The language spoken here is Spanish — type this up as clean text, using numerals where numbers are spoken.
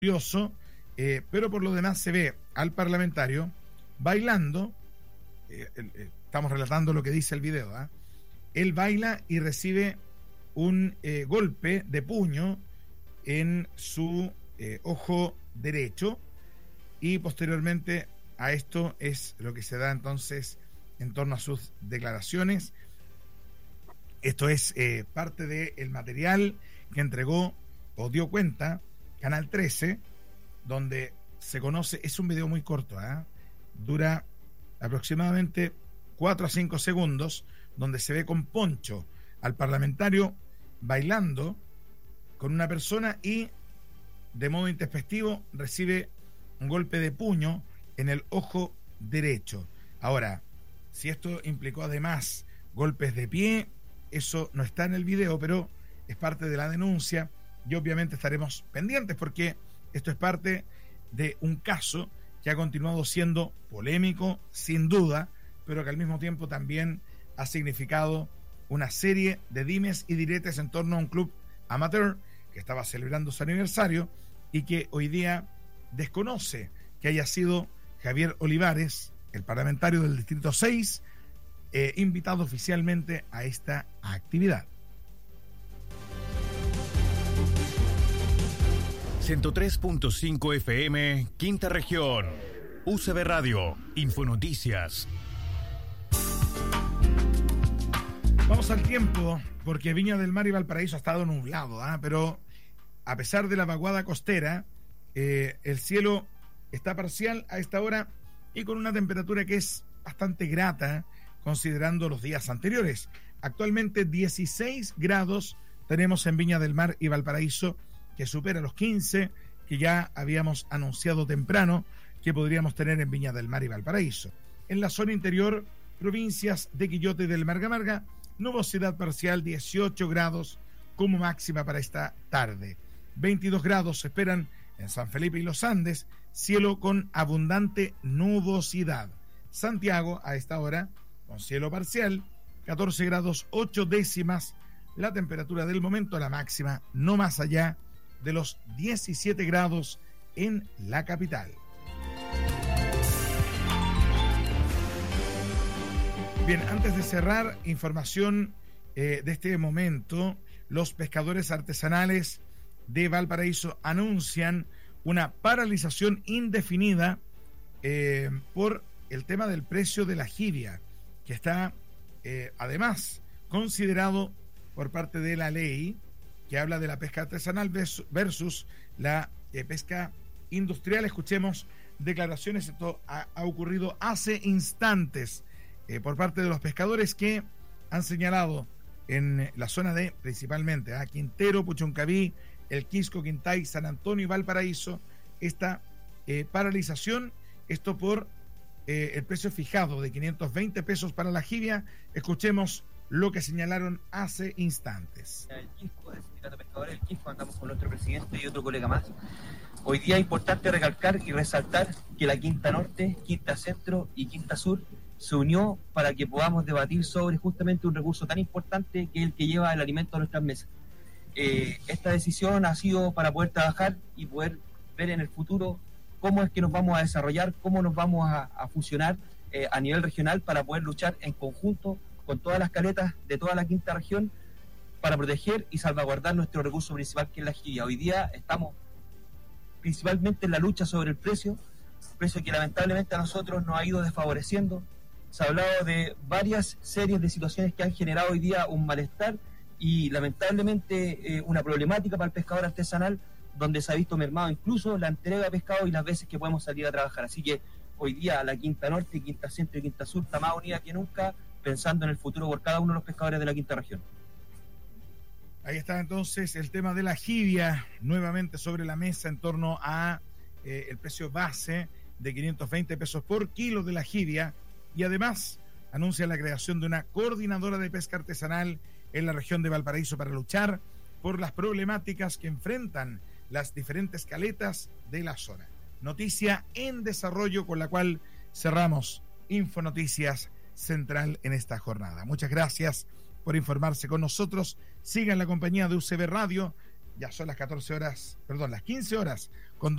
curioso, pero por lo demás se ve al parlamentario bailando. Estamos relatando lo que dice el video, ¿eh? Él baila y recibe un golpe de puño en su ojo derecho, y posteriormente a esto es lo que se da entonces en torno a sus declaraciones. Esto es parte del material que entregó o dio cuenta Canal 13, donde se conoce. Es un video muy corto, dura aproximadamente 4 a 5 segundos, donde se ve con poncho al parlamentario bailando con una persona y de modo intempestivo recibe un golpe de puño en el ojo derecho. Ahora, si esto implicó además golpes de pie, eso no está en el video, pero es parte de la denuncia y obviamente estaremos pendientes, porque esto es parte de un caso que ha continuado siendo polémico, sin duda, pero que al mismo tiempo también ha significado una serie de dimes y diretes en torno a un club amateur que estaba celebrando su aniversario y que hoy día desconoce que haya sido Javier Olivares, el parlamentario del Distrito 6, invitado oficialmente a esta actividad. 103.5 FM, Quinta Región. UCB Radio, Infonoticias. Vamos al tiempo, porque Viña del Mar y Valparaíso ha estado nublado, pero a pesar de la vaguada costera, el cielo está parcial a esta hora y con una temperatura que es bastante grata considerando los días anteriores. Actualmente 16 grados tenemos en Viña del Mar y Valparaíso, que supera los 15 que ya habíamos anunciado temprano que podríamos tener en Viña del Mar y Valparaíso. En la zona interior, provincias de Quillota y del Marga, nubosidad parcial, 18 grados como máxima para esta tarde. 22 grados se esperan en San Felipe y los Andes, cielo con abundante nubosidad. Santiago a esta hora con cielo parcial, 14 grados 8 décimas la temperatura del momento, la máxima no más allá de los 17 grados en la capital. Bien, antes de cerrar, información de este momento. Los pescadores artesanales de Valparaíso anuncian una paralización indefinida por el tema del precio de la jibia, que está además considerado por parte de la ley que habla de la pesca artesanal versus la pesca industrial. Escuchemos declaraciones. Esto ha ocurrido hace instantes por parte de los pescadores, que han señalado en la zona de, principalmente, Quintero, Puchuncaví, El Quisco, Quintay, San Antonio y Valparaíso, esta paralización, esto por el precio fijado de 520 pesos para la jibia. Escuchemos lo que señalaron hace instantes. El Quisco, el Sindicato de Pescadores del Quisco, andamos con nuestro presidente y otro colega más. Hoy día es importante recalcar y resaltar que la Quinta Norte, Quinta Centro y Quinta Sur se unió para que podamos debatir sobre justamente un recurso tan importante que es el que lleva el alimento a nuestras mesas. Esta decisión ha sido para poder trabajar y poder ver en el futuro cómo es que nos vamos a desarrollar, cómo nos vamos a fusionar a nivel regional para poder luchar en conjunto con todas las caletas de toda la quinta región para proteger y salvaguardar nuestro recurso principal, que es la jibia. Hoy día estamos principalmente en la lucha sobre el precio que lamentablemente a nosotros nos ha ido desfavoreciendo. Se ha hablado de varias series de situaciones que han generado hoy día un malestar y lamentablemente una problemática para el pescador artesanal, donde se ha visto mermado incluso la entrega de pescado y las veces que podemos salir a trabajar. Así que hoy día la Quinta Norte, Quinta Centro y Quinta Sur está más unida que nunca, pensando en el futuro por cada uno de los pescadores de la quinta región. Ahí está entonces el tema de la jibia nuevamente sobre la mesa en torno a el precio base de 520 pesos por kilo de la jibia, y además anuncia la creación de una coordinadora de pesca artesanal en la región de Valparaíso para luchar por las problemáticas que enfrentan las diferentes caletas de la zona. Noticia en desarrollo con la cual cerramos Infonoticias Central en esta jornada. Muchas gracias por informarse con nosotros. Sigan la compañía de UCB Radio. Ya son las 14 horas, perdón, las 15 horas con